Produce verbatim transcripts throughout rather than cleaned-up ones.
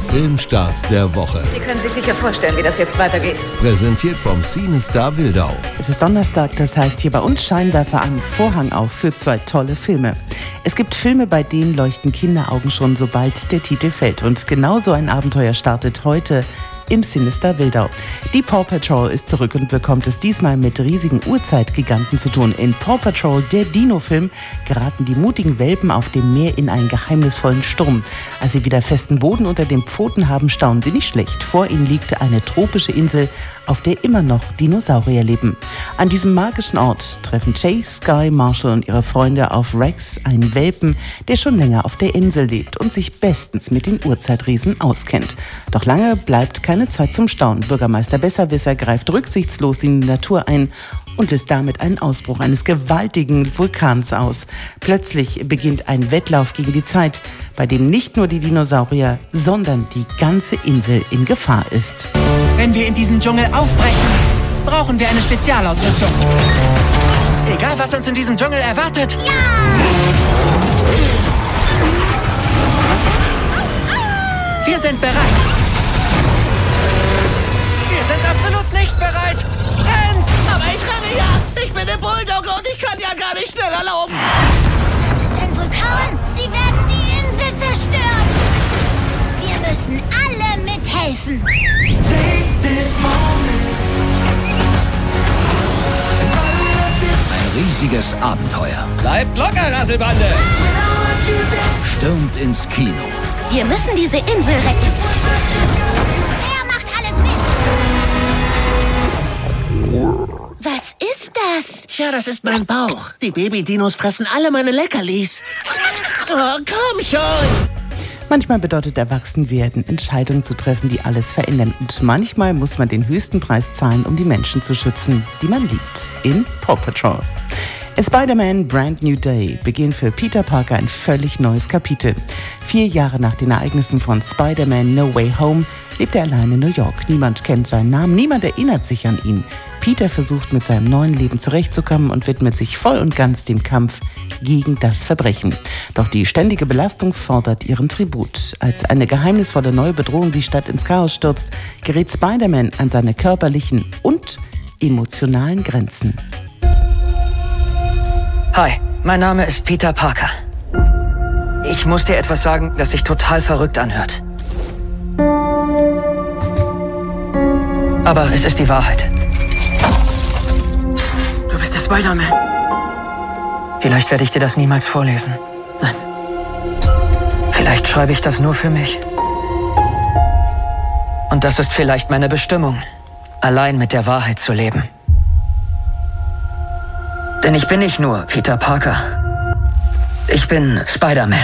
Filmstarts der Woche. Sie können sich sicher vorstellen, wie das jetzt weitergeht. Präsentiert vom CineStar Wildau. Es ist Donnerstag, das heißt hier bei uns Scheinwerfer an, Vorhang auf für zwei tolle Filme. Es gibt Filme, bei denen leuchten Kinderaugen schon, sobald der Titel fällt. Und genau so ein Abenteuer startet heute im CineStar Wildau. Die Paw Patrol ist zurück und bekommt es diesmal mit riesigen Urzeitgiganten zu tun. In Paw Patrol, der Dino-Film, geraten die mutigen Welpen auf dem Meer in einen geheimnisvollen Sturm. Als sie wieder festen Boden unter den Pfoten haben, staunen sie nicht schlecht. Vor ihnen liegt eine tropische Insel, auf der immer noch Dinosaurier leben. An diesem magischen Ort treffen Chase, Sky, Marshall und ihre Freunde auf Rex, einen Welpen, der schon länger auf der Insel lebt und sich bestens mit den Urzeitriesen auskennt. Doch lange bleibt keine Zeit zum Staunen. Bürgermeister Besserwisser greift rücksichtslos in die Natur ein und löst damit einen Ausbruch eines gewaltigen Vulkans aus. Plötzlich beginnt ein Wettlauf gegen die Zeit, bei dem nicht nur die Dinosaurier, sondern die ganze Insel in Gefahr ist. Wenn wir in diesen Dschungel aufbrechen, brauchen wir eine Spezialausrüstung. Egal, was uns in diesem Dschungel erwartet. Ja! Wir sind bereit. Wir sind absolut nicht bereit. Rennt! Aber ich renne ja! Ich bin der Bulldogger und ich kann ja gar nicht schneller laufen! Das ist ein Vulkan! Sie werden die Insel zerstören! Wir müssen alle mithelfen! Ein riesiges Abenteuer. Bleibt locker, Rasselbande! Stürmt ins Kino. Wir müssen diese Insel retten! Er macht alles mit! Was ist das? Tja, das ist mein Bauch. Die Baby-Dinos fressen alle meine Leckerlis. Oh, komm schon! Manchmal bedeutet Erwachsenwerden, Entscheidungen zu treffen, die alles verändern. Und manchmal muss man den höchsten Preis zahlen, um die Menschen zu schützen, die man liebt. In Paw Patrol. In Spider-Man Brand New Day beginnt für Peter Parker ein völlig neues Kapitel. Vier Jahre nach den Ereignissen von Spider-Man No Way Home lebt er allein in New York. Niemand kennt seinen Namen, niemand erinnert sich an ihn. Peter versucht mit seinem neuen Leben zurechtzukommen und widmet sich voll und ganz dem Kampf gegen das Verbrechen. Doch die ständige Belastung fordert ihren Tribut. Als eine geheimnisvolle neue Bedrohung die Stadt ins Chaos stürzt, gerät Spider-Man an seine körperlichen und emotionalen Grenzen. Hi, mein Name ist Peter Parker. Ich muss dir etwas sagen, das sich total verrückt anhört. Aber es ist die Wahrheit. Du bist der Spider-Man. Vielleicht werde ich dir das niemals vorlesen. Nein. Vielleicht schreibe ich das nur für mich. Und das ist vielleicht meine Bestimmung, allein mit der Wahrheit zu leben. Denn ich bin nicht nur Peter Parker. Ich bin Spider-Man.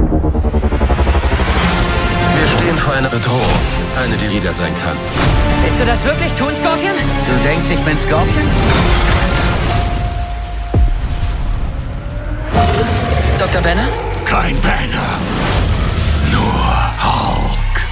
Wir stehen vor einer Bedrohung. Eine, die jeder sein kann. Willst du das wirklich tun, Scorpion? Du denkst, ich bin Scorpion? Doktor Banner? Kein Banner. Nur Hulk.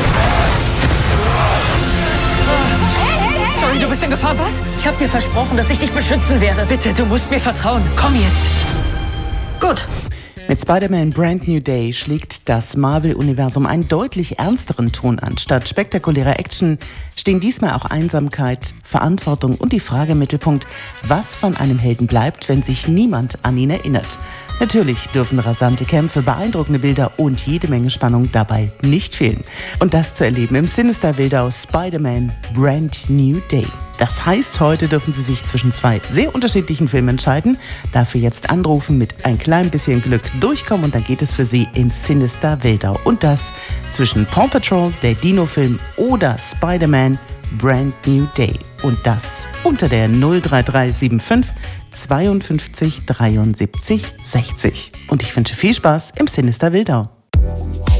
Sorry, du bist in Gefahr, was? Ich hab dir versprochen, dass ich dich beschützen werde. Bitte, du musst mir vertrauen. Komm jetzt. Gut. Mit Spider-Man Brand New Day schlägt das Marvel-Universum einen deutlich ernsteren Ton an. Statt spektakulärer Action stehen diesmal auch Einsamkeit, Verantwortung und die Frage im Mittelpunkt, was von einem Helden bleibt, wenn sich niemand an ihn erinnert. Natürlich dürfen rasante Kämpfe, beeindruckende Bilder und jede Menge Spannung dabei nicht fehlen. Und das zu erleben im CineStar Wildau Spider-Man Brand New Day. Das heißt, heute dürfen Sie sich zwischen zwei sehr unterschiedlichen Filmen entscheiden. Dafür jetzt anrufen, mit ein klein bisschen Glück durchkommen und dann geht es für Sie ins CineStar Wildau. Und das zwischen Paw Patrol, der Dino-Film oder Spider-Man Brand New Day. Und das unter der null drei drei sieben fünf zweiundfünfzig dreiundsiebzig sechzig. Und ich wünsche viel Spaß im CineStar Wildau.